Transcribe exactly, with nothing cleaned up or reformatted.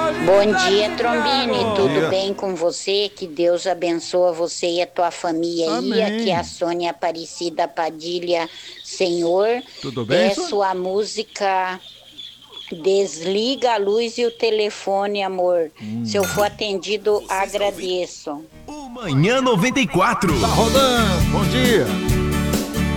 Bom dia, Trombini. Bom Tudo dia. bem com você? Que Deus abençoe você e a tua família aí. Amém. Aqui é a Sônia Aparecida Padilha, Senhor. Tudo bem, Peço Sônia? a música Desliga a Luz e o Telefone, amor. Se eu for atendido, agradeço. O Manhã noventa e quatro. Tá rodando. Bom dia.